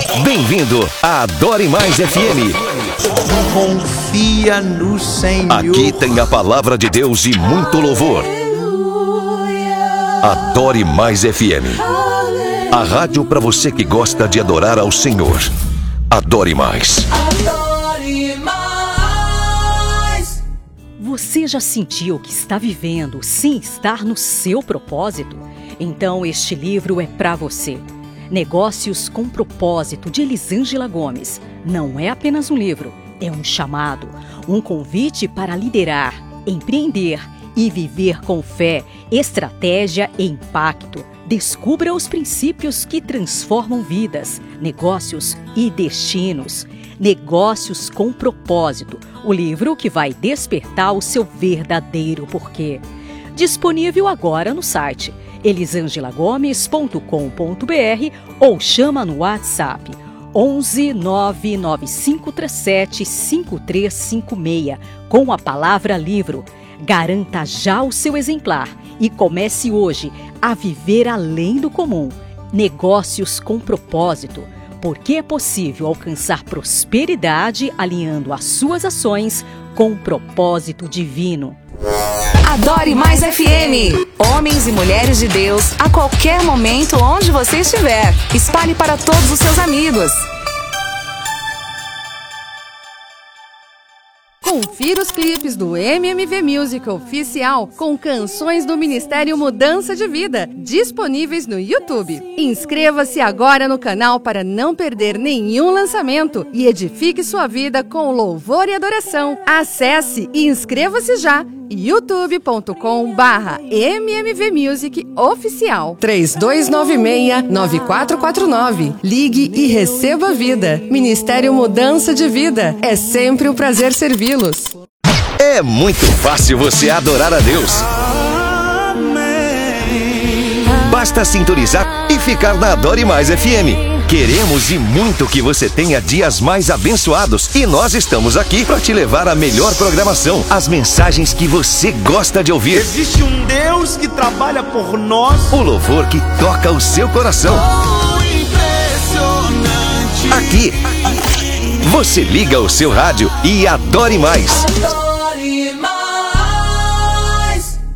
Bem-vindo à Adore Mais FM. Confia no Senhor. Aqui tem a palavra de Deus e muito louvor. Adore Mais FM. A rádio para você que gosta de adorar ao Senhor. Adore Mais. Adore Mais. Você já sentiu que está vivendo sem estar no seu propósito? Então este livro é para você. Negócios com Propósito, de Elisângela Gomes. Não é apenas um livro, é um chamado, um convite para liderar, empreender e viver com fé, estratégia e impacto. Descubra os princípios que transformam vidas, negócios e destinos. Negócios com Propósito, o livro que vai despertar o seu verdadeiro porquê. Disponível agora no site elisangelagomes.com.br ou chama no WhatsApp 11 99537 5356 com a palavra livro. Garanta já o seu exemplar e comece hoje a viver além do comum. Negócios com Propósito, porque é possível alcançar prosperidade alinhando as suas ações com o propósito divino. Adore Mais FM. Homens e mulheres de Deus, a qualquer momento, onde você estiver. Espalhe para todos os seus amigos. Confira os clipes do MMV Music Oficial com canções do Ministério Mudança de Vida, disponíveis no YouTube. Inscreva-se agora no canal para não perder nenhum lançamento e edifique sua vida com louvor e adoração. Acesse e inscreva-se já. youtube.com/MMV Music Oficial. 3296-9449. Ligue e receba a vida. Ministério Mudança de Vida. É sempre um prazer servi-los. É muito fácil você adorar a Deus. Basta sintonizar e ficar na Adore Mais FM. Queremos e muito que você tenha dias mais abençoados e nós estamos aqui para te levar a melhor programação, as mensagens que você gosta de ouvir. Existe um Deus que trabalha por nós. O louvor que toca o seu coração. Aqui, você liga o seu rádio e adore mais. Adore Mais.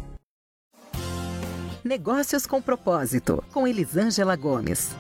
Negócios com Propósito, com Elisângela Gomes.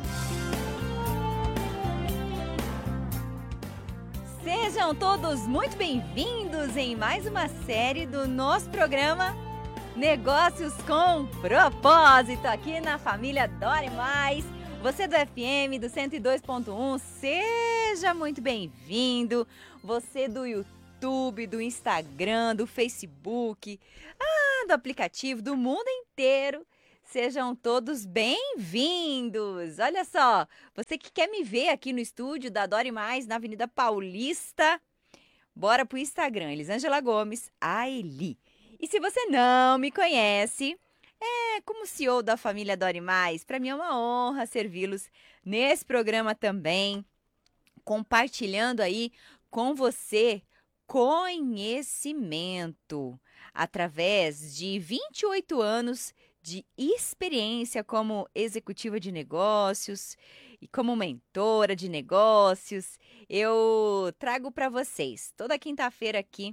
Sejam todos muito bem-vindos em mais uma série do nosso programa Negócios com Propósito, aqui na família Adore Mais. Você do FM, do 102.1, seja muito bem-vindo. Você do YouTube, do Instagram, do Facebook, do aplicativo, do mundo inteiro. Sejam todos bem-vindos! Olha só, você que quer me ver aqui no estúdio da Adore Mais, na Avenida Paulista, bora pro Instagram, Elisângela Gomes, a Eli. E se você não me conhece, como CEO da família Adore Mais, para mim é uma honra servi-los nesse programa também, compartilhando aí com você conhecimento, através de 28 anos de experiência como executiva de negócios e como mentora de negócios. Eu trago para vocês toda quinta-feira aqui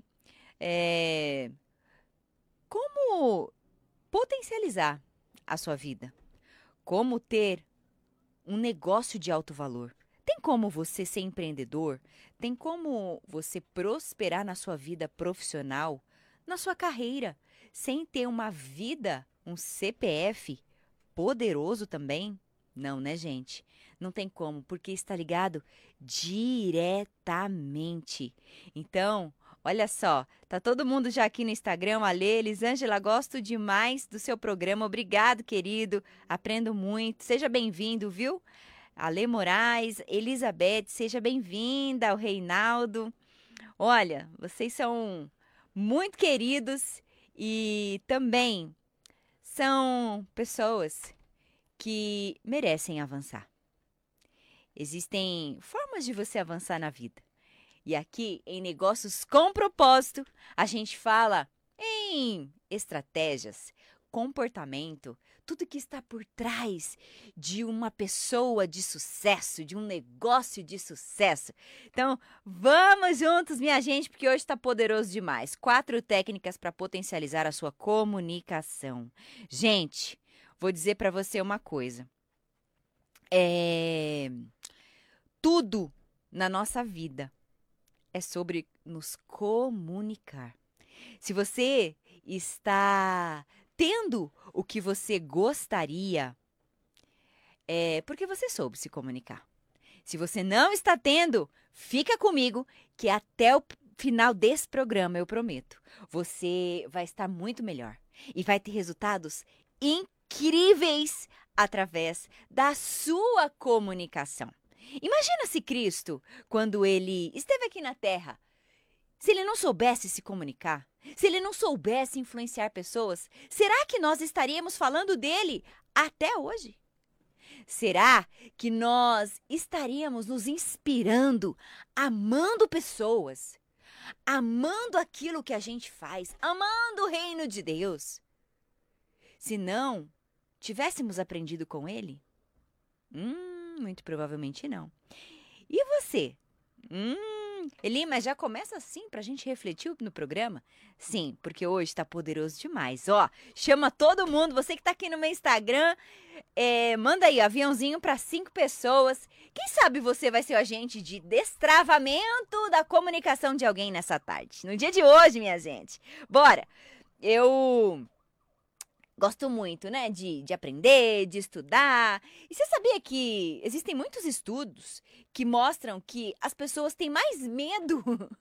como potencializar a sua vida, como ter um negócio de alto valor. Tem como você ser empreendedor? Tem como você prosperar na sua vida profissional, na sua carreira, sem ter uma vida, um CPF poderoso também? Não, né, gente? Não tem como, porque está ligado diretamente. Então, olha só, tá todo mundo já aqui no Instagram, Ale, Elisângela, gosto demais do seu programa. Obrigado, querido. Aprendo muito. Seja bem-vindo, viu? Ale Moraes, Elizabeth, seja bem-vinda. O Reinaldo. Olha, vocês são muito queridos e também são pessoas que merecem avançar. Existem formas de você avançar na vida. E aqui, em Negócios com Propósito, a gente fala em estratégias, comportamento, tudo que está por trás de uma pessoa de sucesso, de um negócio de sucesso. Então, vamos juntos, minha gente, porque hoje está poderoso demais. 4 técnicas para potencializar a sua comunicação. Gente, vou dizer para você uma coisa. Tudo na nossa vida é sobre nos comunicar. Se você está tendo o que você gostaria, é porque você soube se comunicar. Se você não está tendo, fica comigo que até o final desse programa, eu prometo, você vai estar muito melhor e vai ter resultados incríveis através da sua comunicação. Imagina se Cristo, quando ele esteve aqui na Terra, se ele não soubesse se comunicar, se ele não soubesse influenciar pessoas, será que nós estaríamos falando dele até hoje? Será que nós estaríamos nos inspirando, amando pessoas, amando aquilo que a gente faz, amando o reino de Deus? Se não tivéssemos aprendido com ele? Muito provavelmente não. E você? Eli, mas já começa assim pra gente refletir no programa? Sim, porque hoje tá poderoso demais. Ó, chama todo mundo, você que tá aqui no meu Instagram, manda aí, aviãozinho pra 5 pessoas. Quem sabe você vai ser o agente de destravamento da comunicação de alguém nessa tarde. No dia de hoje, minha gente. Bora! Eu gosto muito, né, de aprender, de estudar. E você sabia que existem muitos estudos que mostram que as pessoas têm mais medo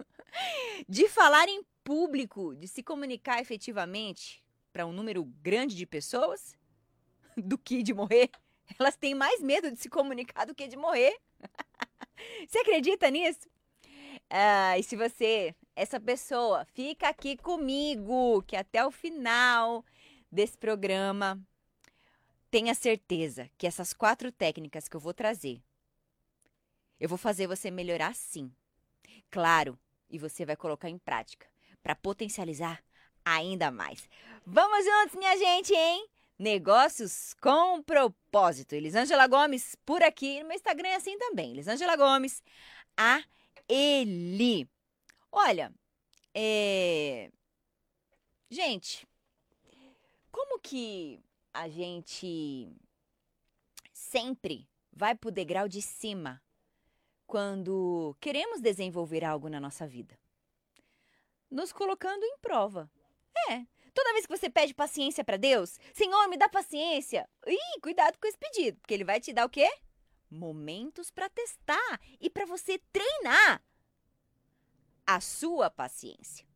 de falar em público, de se comunicar efetivamente para um número grande de pessoas do que de morrer? Elas têm mais medo de se comunicar do que de morrer. Você acredita nisso? E se você, essa pessoa, fica aqui comigo, que até o final desse programa, tenha certeza que essas 4 técnicas que eu vou trazer, eu vou fazer você melhorar sim. Claro, e você vai colocar em prática para potencializar ainda mais. Vamos juntos, minha gente, hein? Negócios com propósito. Elisângela Gomes por aqui. No meu Instagram é assim também. Elisângela Gomes, a Eli. Olha, gente, como que a gente sempre vai pro degrau de cima quando queremos desenvolver algo na nossa vida? Nos colocando em prova. Toda vez que você pede paciência para Deus, Senhor, me dá paciência. Cuidado com esse pedido, porque ele vai te dar o quê? Momentos para testar e para você treinar a sua paciência.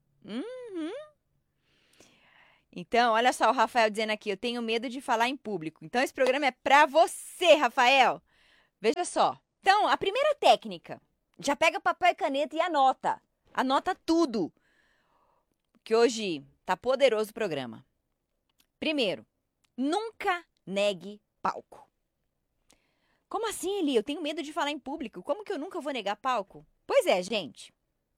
Então, olha só o Rafael dizendo aqui, eu tenho medo de falar em público. Então, esse programa é para você, Rafael. Veja só. Então, a primeira técnica, já pega papel e caneta e anota. Anota tudo. Que hoje tá poderoso o programa. Primeiro, nunca negue palco. Como assim, Eli? Eu tenho medo de falar em público. Como que eu nunca vou negar palco? Pois é, gente.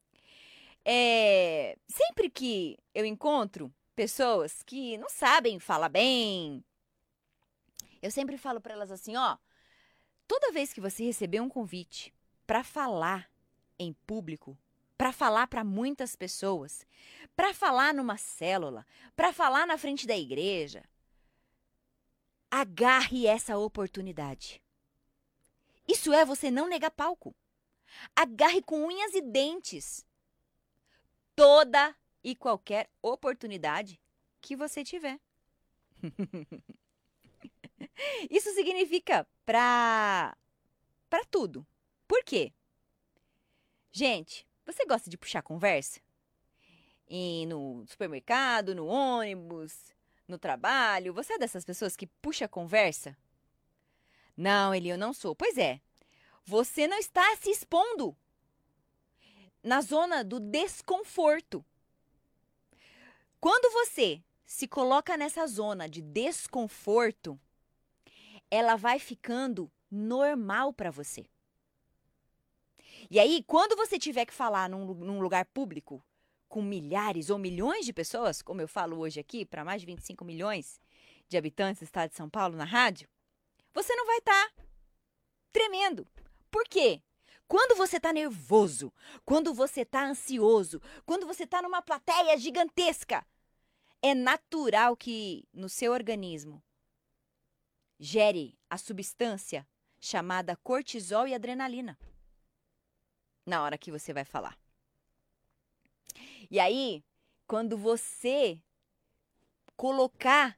Sempre que eu encontro pessoas que não sabem falar bem, eu sempre falo para elas assim, ó, toda vez que você receber um convite para falar em público, para falar para muitas pessoas, para falar numa célula, para falar na frente da igreja, agarre essa oportunidade. Isso é você não negar palco. Agarre com unhas e dentes toda e qualquer oportunidade que você tiver. Isso significa para tudo. Por quê? Gente, você gosta de puxar conversa? E no supermercado, no ônibus, no trabalho? Você é dessas pessoas que puxa conversa? Não, Eli, eu não sou. Pois é, você não está se expondo na zona do desconforto. Quando você se coloca nessa zona de desconforto, ela vai ficando normal para você. E aí, quando você tiver que falar num lugar público com milhares ou milhões de pessoas, como eu falo hoje aqui, para mais de 25 milhões de habitantes do estado de São Paulo na rádio, você não vai estar tremendo. Por quê? Quando você está nervoso, quando você está ansioso, quando você está numa plateia gigantesca, é natural que no seu organismo gere a substância chamada cortisol e adrenalina na hora que você vai falar. E aí, quando você colocar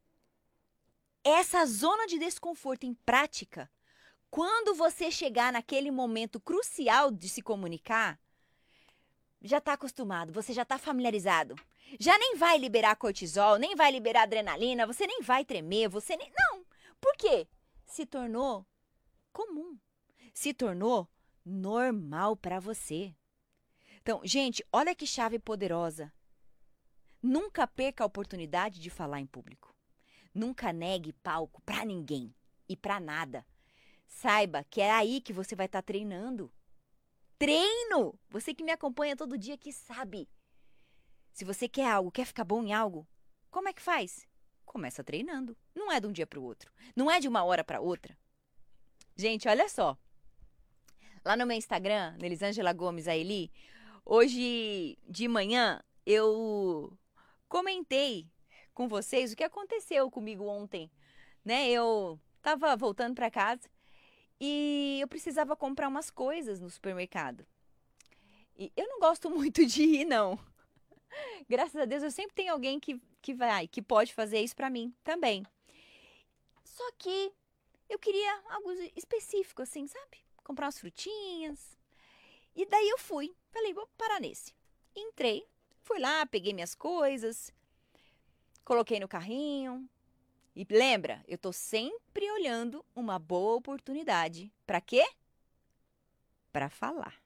essa zona de desconforto em prática, quando você chegar naquele momento crucial de se comunicar, já está acostumado, você já está familiarizado. Já nem vai liberar cortisol, nem vai liberar adrenalina, você nem vai tremer, você nem... Não! Por quê? Se tornou comum. Se tornou normal para você. Então, gente, olha que chave poderosa. Nunca perca a oportunidade de falar em público. Nunca negue palco para ninguém e para nada. Saiba que é aí que você vai estar treinando. Treino! Você que me acompanha todo dia que sabe. Se você quer algo, quer ficar bom em algo, como é que faz? Começa treinando. Não é de um dia para o outro. Não é de uma hora para outra. Gente, olha só. Lá no meu Instagram, Elisângela Gomes Aili, hoje de manhã eu comentei com vocês o que aconteceu comigo ontem, né? Eu tava voltando para casa e eu precisava comprar umas coisas no supermercado. E eu não gosto muito de ir, não. Graças a Deus eu sempre tenho alguém que pode fazer isso para mim também. Só que eu queria algo específico, assim, sabe? Comprar umas frutinhas. E daí eu fui. Falei, vou parar nesse. Entrei, fui lá, peguei minhas coisas, coloquei no carrinho. E lembra, eu tô sempre olhando uma boa oportunidade. Para quê? Para falar.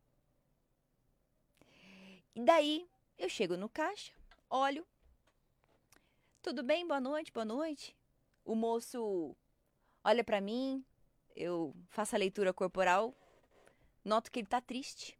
E daí eu chego no caixa, olho. Tudo bem? Boa noite, boa noite. O moço olha para mim, eu faço a leitura corporal, noto que ele tá triste.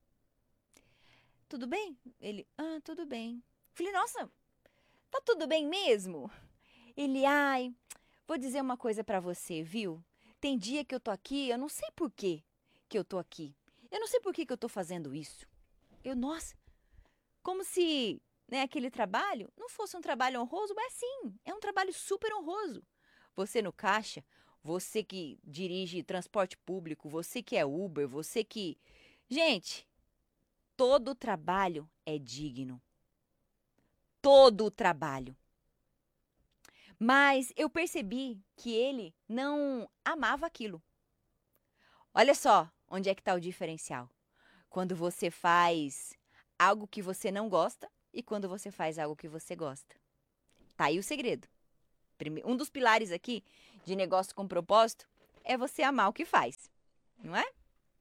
Tudo bem? Ele, tudo bem. Falei, nossa, tá tudo bem mesmo? Ele, vou dizer uma coisa pra você, viu? Tem dia que eu tô aqui, eu não sei por que eu tô aqui. Eu não sei por que eu tô fazendo isso. Nossa, como se, né, aquele trabalho não fosse um trabalho honroso, mas sim, é um trabalho super honroso. Você no caixa, você que dirige transporte público, você que é Uber, você que... Gente, todo trabalho é digno. Todo trabalho. Mas eu percebi que ele não amava aquilo. Olha só onde é que está o diferencial. Quando você faz algo que você não gosta e quando você faz algo que você gosta. Tá aí o segredo. Um dos pilares aqui de negócio com propósito é você amar o que faz, não é?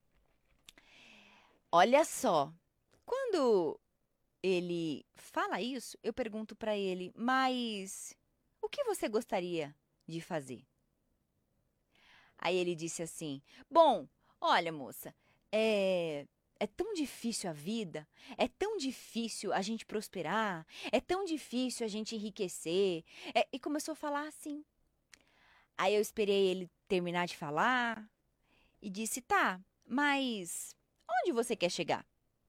Olha só, quando ele fala isso, eu pergunto para ele, mas o que você gostaria de fazer? Aí ele disse assim, bom, olha moça, é tão difícil a vida, é tão difícil a gente prosperar, é tão difícil a gente enriquecer. E começou a falar assim. Aí eu esperei ele terminar de falar e disse, tá, mas onde você quer chegar?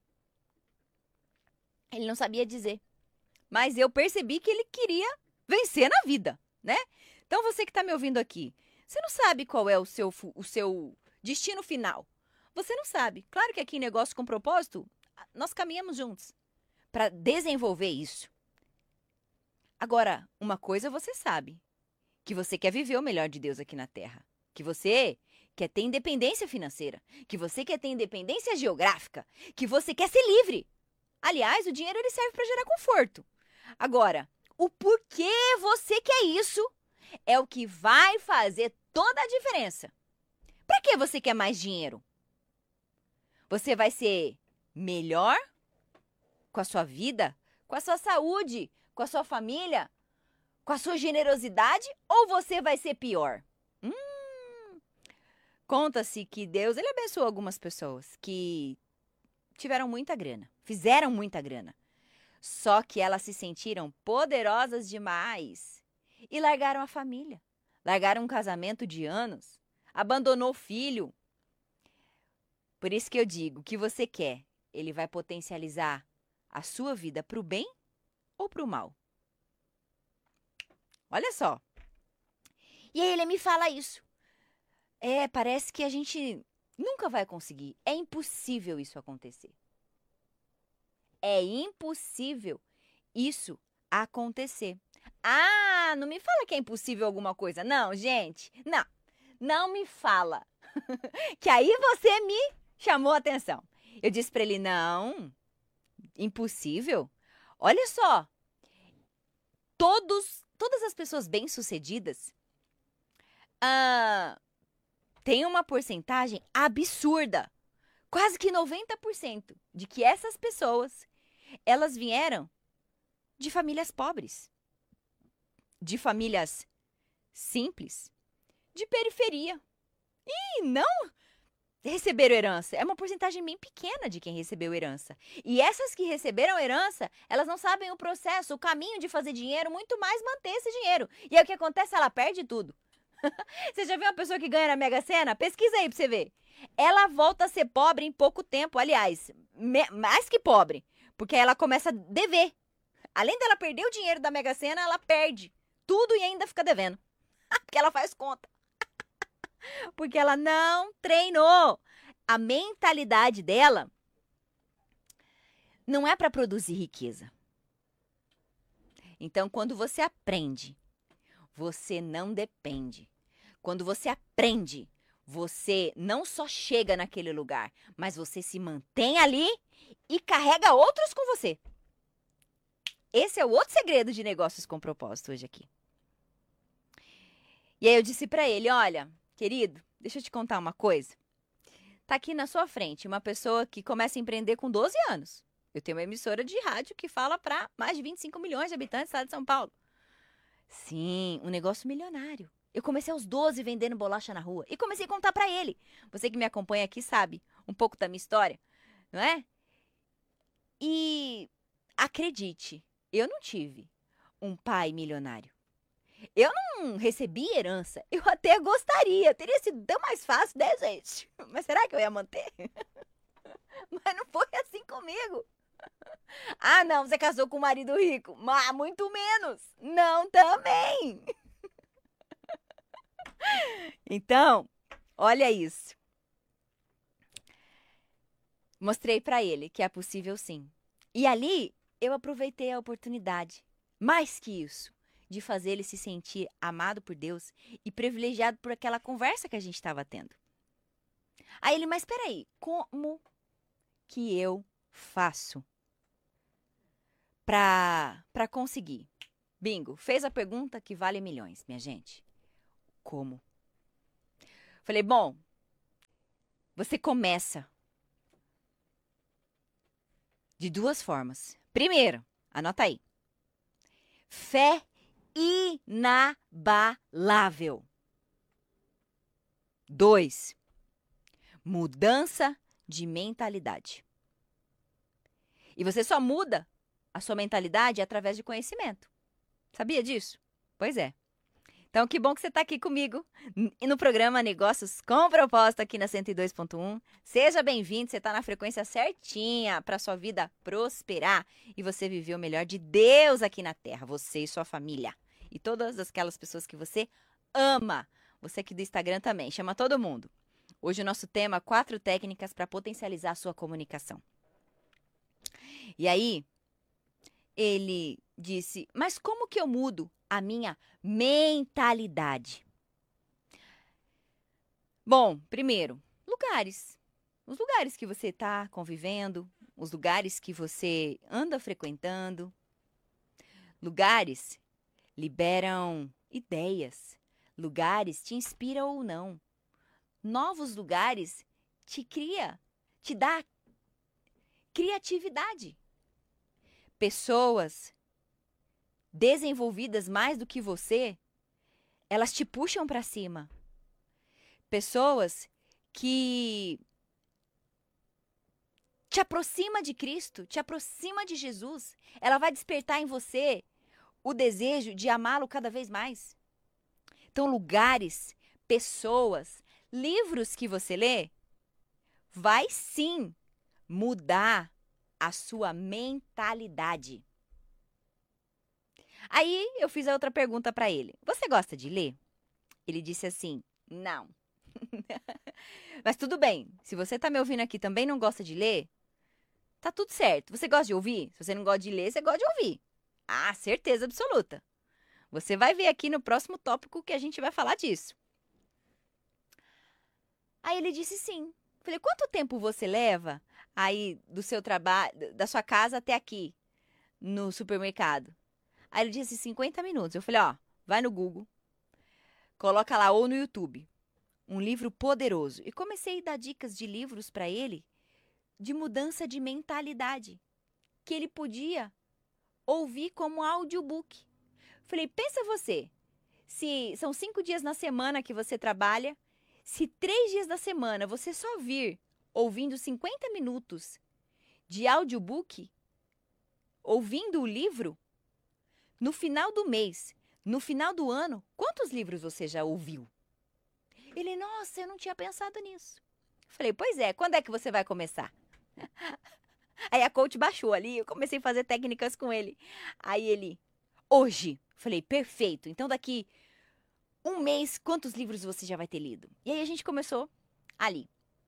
Ele não sabia dizer, mas eu percebi que ele queria vencer na vida, né? Então você que está me ouvindo aqui, você não sabe qual é o seu destino final. Você não sabe. Claro que aqui em Negócio com Propósito, nós caminhamos juntos para desenvolver isso. Agora, uma coisa você sabe, que você quer viver o melhor de Deus aqui na Terra. Que você quer ter independência financeira, que você quer ter independência geográfica, que você quer ser livre. Aliás, o dinheiro ele serve para gerar conforto. Agora, o porquê você quer isso é o que vai fazer toda a diferença. Para que você quer mais dinheiro? Você vai ser melhor com a sua vida, com a sua saúde, com a sua família, com a sua generosidade ou você vai ser pior? Conta-se que Deus ele abençoou algumas pessoas que tiveram muita grana, fizeram muita grana. Só que elas se sentiram poderosas demais e largaram a família, largaram um casamento de anos, abandonou o filho. Por isso que eu digo, o que você quer, ele vai potencializar a sua vida para o bem ou para o mal? Olha só. E aí ele me fala isso. Parece que a gente nunca vai conseguir. É impossível isso acontecer. É impossível isso acontecer. Ah, não me fala que é impossível alguma coisa. Não, gente. Não me fala. Que aí você me chamou a atenção. Eu disse para ele, não, impossível. Olha só. Todas as pessoas bem-sucedidas tem uma porcentagem absurda, quase que 90%, de que essas pessoas, elas vieram de famílias pobres, de famílias simples, de periferia. E não receberam herança. É uma porcentagem bem pequena de quem recebeu herança. E essas que receberam herança, elas não sabem o processo, o caminho de fazer dinheiro, muito mais manter esse dinheiro. E aí o que acontece? Ela perde tudo. Você já viu uma pessoa que ganha na Mega Sena? Pesquisa aí pra você ver. Ela volta a ser pobre em pouco tempo. Aliás, mais que pobre. Porque ela começa a dever. Além dela perder o dinheiro da Mega Sena, ela perde tudo e ainda fica devendo. Porque ela faz conta. Porque ela não treinou. A mentalidade dela não é para produzir riqueza. Então, quando você aprende, você não depende. Quando você aprende, você não só chega naquele lugar, mas você se mantém ali e carrega outros com você. Esse é o outro segredo de negócios com propósito hoje aqui. E aí eu disse para ele, olha, querido, deixa eu te contar uma coisa. Tá aqui na sua frente uma pessoa que começa a empreender com 12 anos. Eu tenho uma emissora de rádio que fala para mais de 25 milhões de habitantes do estado de São Paulo. Sim, um negócio milionário. Eu comecei aos 12 vendendo bolacha na rua e comecei a contar para ele. Você que me acompanha aqui sabe um pouco da minha história, não é? E acredite, eu não tive um pai milionário. Eu não recebi herança. Eu até gostaria. Teria sido tão mais fácil, né, gente? Mas será que eu ia manter? Mas não foi assim comigo. Ah, não, você casou com um marido rico. Mas muito menos. Não também. Então, olha isso. Mostrei pra ele que é possível sim. E ali eu aproveitei a oportunidade. Mais que isso, de fazer ele se sentir amado por Deus e privilegiado por aquela conversa que a gente estava tendo. Aí ele, mas peraí, como que eu faço para conseguir? Bingo, fez a pergunta que vale milhões, minha gente. Como? Falei, bom, você começa de duas formas. Primeiro, anota aí. Fé inabalável. 2. Mudança de mentalidade. E você só muda a sua mentalidade através de conhecimento. Sabia disso? Pois é. Então, que bom que você está aqui comigo no programa Negócios com Propósito aqui na 102.1. Seja bem-vindo, você está na frequência certinha para sua vida prosperar e você viver o melhor de Deus aqui na Terra, você e sua família. E todas aquelas pessoas que você ama. Você aqui do Instagram também, chama todo mundo. Hoje o nosso tema, 4 técnicas para potencializar a sua comunicação. E aí, ele disse, mas como que eu mudo a minha mentalidade? Bom, primeiro, lugares. Os lugares que você está convivendo, os lugares que você anda frequentando. Lugares liberam ideias. Lugares te inspiram ou não. Novos lugares te dá criatividade. Pessoas desenvolvidas mais do que você, elas te puxam para cima. Pessoas que te aproxima de Cristo, te aproxima de Jesus. Ela vai despertar em você o desejo de amá-lo cada vez mais? Então, lugares, pessoas, livros que você lê, vai sim mudar a sua mentalidade. Aí eu fiz a outra pergunta para ele. Você gosta de ler? Ele disse assim, não. Mas tudo bem, se você tá me ouvindo aqui e também não gosta de ler, tá tudo certo. Você gosta de ouvir? Se você não gosta de ler, você gosta de ouvir. Ah, certeza absoluta. Você vai ver aqui no próximo tópico que a gente vai falar disso. Aí ele disse sim. Falei, quanto tempo você leva aí do seu trabalho, da sua casa até aqui, no supermercado? Aí ele disse 50 minutos. Eu falei, ó, vai no Google, coloca lá ou no YouTube, um livro poderoso. E comecei a dar dicas de livros para ele de mudança de mentalidade, que ele podia ouvir como audiobook. Falei, pensa você, se são 5 dias na semana que você trabalha, se 3 dias da semana você só vir ouvindo 50 minutos de audiobook, ouvindo o livro, no final do mês, no final do ano, quantos livros você já ouviu? Ele, nossa, eu não tinha pensado nisso. Falei, pois é, quando é que você vai começar? Aí a coach baixou ali, eu comecei a fazer técnicas com ele. Aí ele, hoje. Falei, perfeito. Então daqui 1 mês, quantos livros você já vai ter lido? E aí a gente começou ali.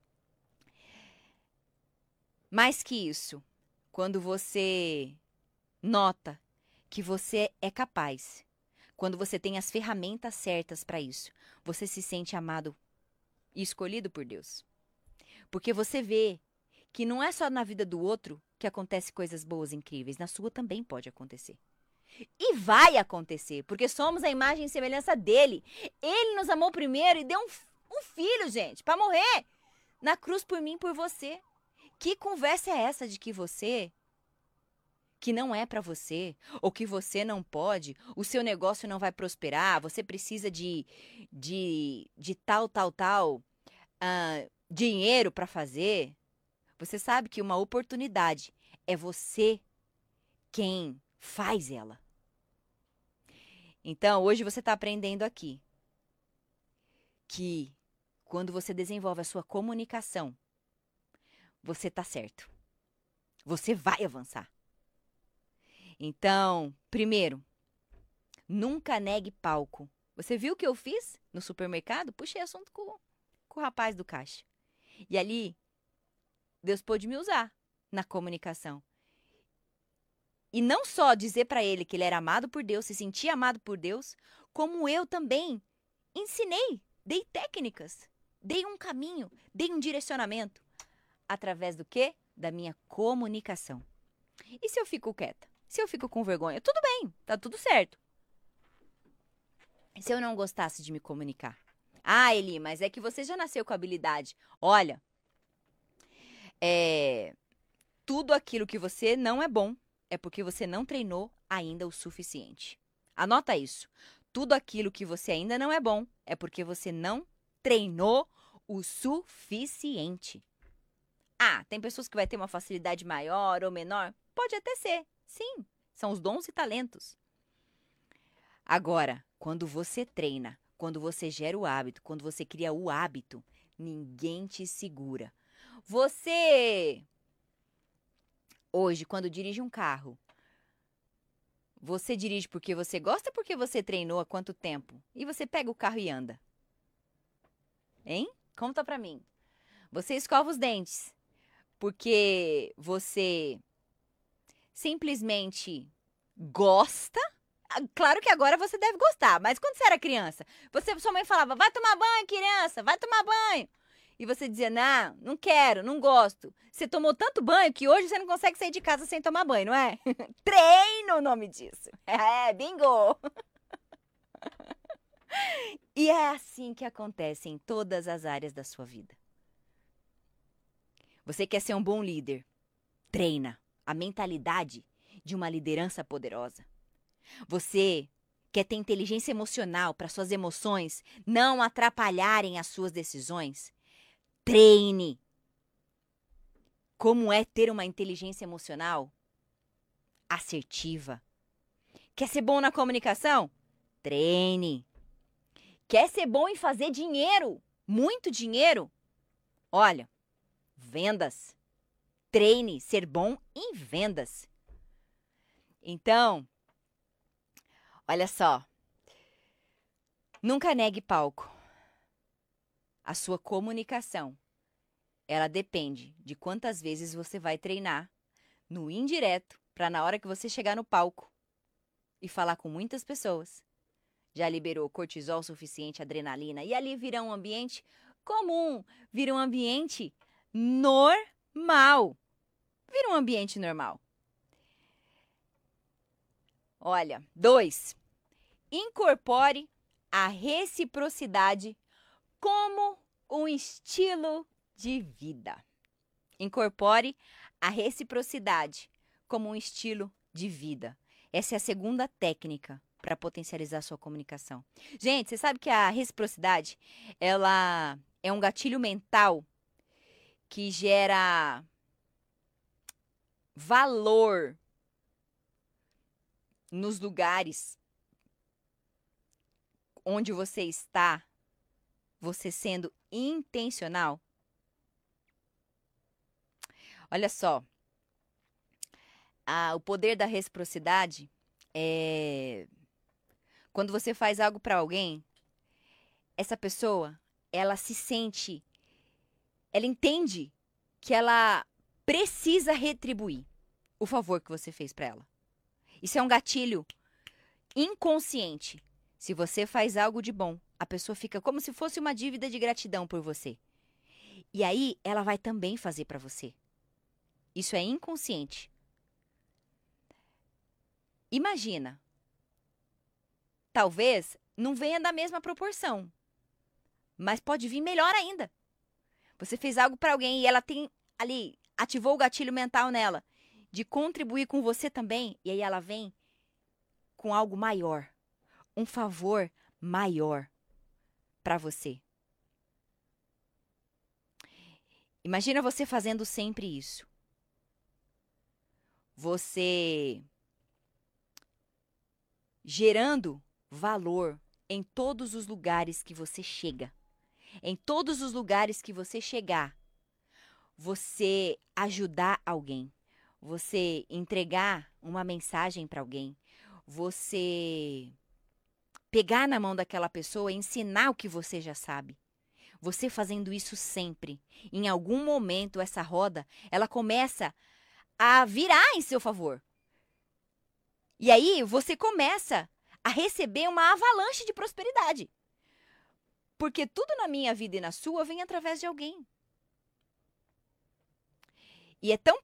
Mais que isso, quando você nota que você é capaz, quando você tem as ferramentas certas para isso, você se sente amado e escolhido por Deus. Porque você vê que não é só na vida do outro que acontece coisas boas e incríveis, na sua também pode acontecer. E vai acontecer, porque somos a imagem e semelhança dele. Ele nos amou primeiro e deu um filho, gente, para morrer na cruz por mim e por você. Que conversa é essa de que você, que não é para você, ou que você não pode, o seu negócio não vai prosperar, você precisa de tal, dinheiro para fazer? Você sabe que uma oportunidade é você quem faz ela. Então, hoje você está aprendendo aqui que quando você desenvolve a sua comunicação, você está certo. Você vai avançar. Então, primeiro, nunca negue palco. Você viu o que eu fiz no supermercado? Puxei assunto com o rapaz do caixa. E ali, Deus pôde me usar na comunicação. E não só dizer para ele que ele era amado por Deus, se sentia amado por Deus, como eu também ensinei, dei técnicas, dei um caminho, dei um direcionamento. Através do quê? Da minha comunicação. E se eu fico quieta? Se eu fico com vergonha? Tudo bem, tá tudo certo. Se eu não gostasse de me comunicar? Ah, Eli, mas é que você já nasceu com habilidade. Olha, tudo aquilo que você não é bom, é porque você não treinou ainda o suficiente. Anota isso. Tudo aquilo que você ainda não é bom é porque você não treinou o suficiente. Ah, tem pessoas que vai ter uma facilidade maior ou menor? Pode até ser, sim. São os dons e talentos. Agora, quando você treina, quando você gera o hábito, quando você cria o hábito, ninguém te segura. Você... Hoje, quando dirige um carro, você dirige porque você gosta ou porque você treinou há quanto tempo? E você pega o carro e anda. Hein? Conta pra mim. Você escova os dentes porque você simplesmente gosta? Claro que agora você deve gostar, mas quando você era criança, sua mãe falava, vai tomar banho, criança, vai tomar banho. E você dizia, não, não quero, não gosto. Você tomou tanto banho que hoje você não consegue sair de casa sem tomar banho, não é? Treino o nome disso. É, bingo! E é assim que acontece em todas as áreas da sua vida. Você quer ser um bom líder? Treina a mentalidade de uma liderança poderosa. Você quer ter inteligência emocional para suas emoções não atrapalharem as suas decisões? Treine. Como é ter uma inteligência emocional assertiva, Quer ser bom na comunicação? Treine. Quer ser bom em fazer dinheiro? Muito dinheiro? Olha, vendas. Treine ser bom em vendas. Então, olha só. Nunca negue palco. A sua comunicação, ela depende de quantas vezes você vai treinar no indireto para na hora que você chegar no palco e falar com muitas pessoas. Já liberou cortisol suficiente, adrenalina, e ali vira um ambiente comum, vira um ambiente normal. Vira um ambiente normal. Olha, 2. Incorpore a reciprocidade como um estilo de vida. Incorpore a reciprocidade como um estilo de vida. Essa é a segunda técnica para potencializar a sua comunicação. Gente, você sabe que a reciprocidade, ela é um gatilho mental que gera valor nos lugares onde você está, você sendo intencional. Olha só, o poder da reciprocidade é quando você faz algo para alguém, essa pessoa, ela se sente, ela entende que ela precisa retribuir o favor que você fez para ela. Isso é um gatilho inconsciente. Se você faz algo de bom, a pessoa fica como se fosse uma dívida de gratidão por você. E aí, ela vai também fazer para você. Isso é inconsciente. Imagina. Talvez não venha da mesma proporção, mas pode vir melhor ainda. Você fez algo para alguém e ela tem ali, ativou o gatilho mental nela de contribuir com você também, e aí ela vem com algo maior, um favor maior para você. Imagina você fazendo sempre isso. Você gerando valor em todos os lugares que você chega. Em todos os lugares que você chegar, você ajudar alguém, você entregar uma mensagem para alguém, você pegar na mão daquela pessoa e ensinar o que você já sabe. Você fazendo isso sempre, em algum momento essa roda, ela começa a virar em seu favor. E aí você começa a receber uma avalanche de prosperidade. Porque tudo na minha vida e na sua vem através de alguém. E é tão